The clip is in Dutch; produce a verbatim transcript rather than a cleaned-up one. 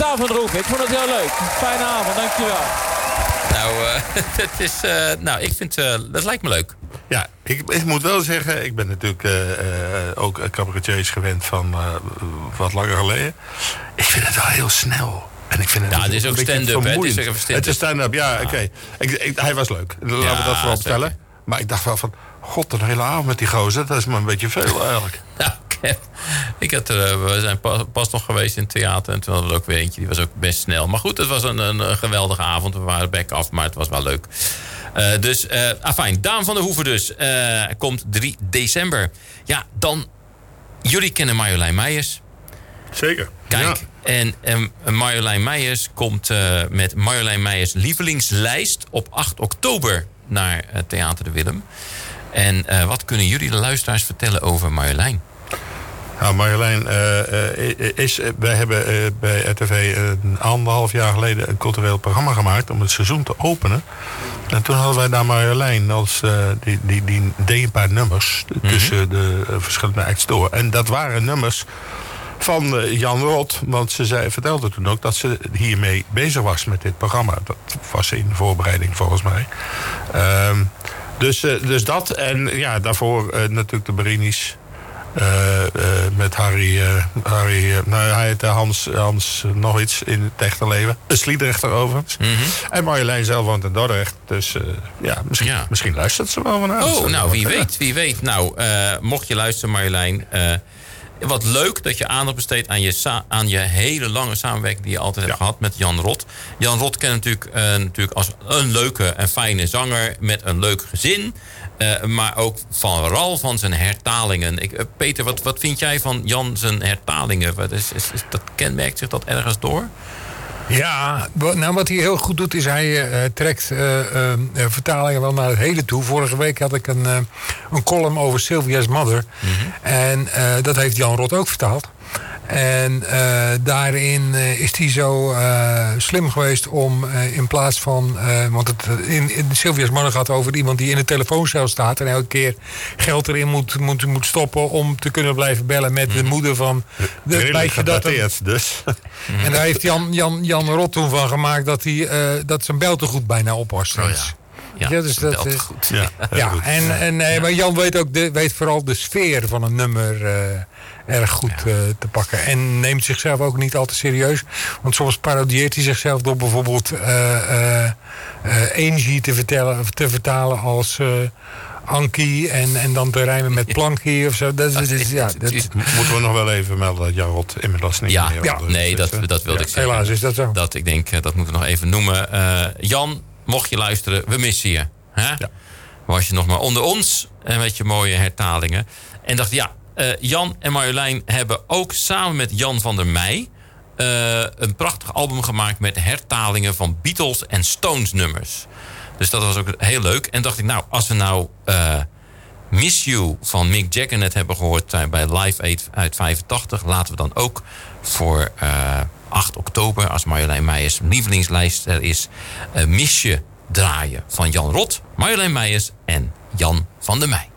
avond, Roef. Ik vond het heel leuk. Fijne avond, dankjewel. Nou, uh, het is, uh, nou, ik vind, uh, dat lijkt me leuk. Ja, ik, ik moet wel zeggen, ik ben natuurlijk uh, uh, ook cabaretiers gewend van uh, wat langer geleden. Ik vind het wel heel snel. En ik vind het ja, het is ook stand-up, hè? Het is ook even stand-up. Het is stand-up, ja, oké. Okay. Hij was leuk. Laten ja, we dat vooral vertellen. Maar ik dacht wel van, god, een hele avond met die gozer, dat is maar een beetje veel eigenlijk. Ja, okay. ik had er, we zijn pas, pas nog geweest in het theater en toen hadden we er ook weer eentje, die was ook best snel. Maar goed, het was een, een, een geweldige avond. We waren bek af, maar het was wel leuk. Uh, dus, uh, afijn, Daan van der Hoeven dus. Uh, komt drie december. Ja, dan, jullie kennen Marjolein Meijers. Zeker. Kijk, ja. en, en Marjolein Meijers komt uh, met Marjolein Meijers lievelingslijst op acht oktober naar uh, Theater de Willem. En uh, wat kunnen jullie de luisteraars vertellen over Marjolein? Nou, Marjolein uh, is... Wij hebben uh, bij R T V een anderhalf jaar geleden een cultureel programma gemaakt om het seizoen te openen. En toen hadden wij daar Marjolein als... Uh, die, die, die deed een paar nummers tussen mm-hmm. de uh, verschillende acts door. En dat waren nummers van uh, Jan Rot. Want ze zei, vertelde toen ook dat ze hiermee bezig was met dit programma. Dat was in de voorbereiding volgens mij. Uh, dus, uh, dus dat. En ja, daarvoor uh, natuurlijk de Barinis. Uh, uh, met Harry, uh, Harry uh, nou, hij heet uh, Hans, Hans uh, nog iets in het echte leven. Een Sliedrechter overigens. Mm-hmm. En Marjolein zelf woont in Dordrecht. Dus uh, ja, misschien, ja, misschien luistert ze wel vanavond. Oh, nou, wie weet, wie weet. Nou, uh, mocht je luisteren, Marjolein. Uh, wat leuk dat je aandacht besteedt aan je, sa- aan je hele lange samenwerking die je altijd ja. hebt gehad met Jan Rot. Jan Rot kent natuurlijk, uh, natuurlijk als een leuke en fijne zanger met een leuk gezin. Uh, maar ook vooral van zijn hertalingen. Ik, uh, Peter, wat, wat vind jij van Jan zijn hertalingen? Wat is, is, is, dat kenmerkt zich dat ergens door? Ja, nou wat hij heel goed doet is hij uh, trekt uh, uh, vertalingen wel naar het heden toe. Vorige week had ik een, uh, een column over Sylvia's Mother. Mm-hmm. En uh, dat heeft Jan Rot ook vertaald. En uh, daarin uh, is hij zo uh, slim geweest om uh, in plaats van... Uh, want het, in, in Sylvia's Mother gaat over iemand die in de telefooncel staat... en elke keer geld erin moet, moet, moet stoppen om te kunnen blijven bellen met mm. de moeder van... De, Redelijk gedateerd dus. En daar heeft Jan, Jan, Jan Rot toen van gemaakt dat, hij, uh, dat zijn beltegoed bijna op was. Oh, ja. Ja, ja, dus dat is goed. Ja, ja goed. en, en nee, maar Jan weet ook de, weet vooral de sfeer van een nummer uh, erg goed ja. uh, te pakken. En neemt zichzelf ook niet al te serieus. Want soms parodieert hij zichzelf door bijvoorbeeld uh, uh, uh, Angie te, vertellen, te vertalen als... Uh, Ankie en, en dan te rijmen met Plankie of zo. Dat is, is, ja, dat is, moeten we nog wel even melden dat Jan Rot inmiddels niet ja, meer... Ja, nee, dat, dat wilde ja, ik zeggen. Helaas is dat zo. Dat, ik denk, dat moeten we nog even noemen. Uh, Jan, mocht je luisteren, we missen je. Hè? Ja. Was je nog maar onder ons en met je mooie hertalingen. En dacht, ja, uh, Jan en Marjolein hebben ook samen met Jan van der Meij... Uh, een prachtig album gemaakt met hertalingen van Beatles en Stones nummers. Dus dat was ook heel leuk. En dacht ik, nou, als we nou uh, Miss You van Mick Jagger net hebben gehoord... Uh, bij Live Aid uit vijfentachtig... laten we dan ook voor uh, acht oktober... als Marjolein Meijers lievelingslijst er is... Uh, Miss You draaien van Jan Rot, Marjolein Meijers en Jan van der Meij.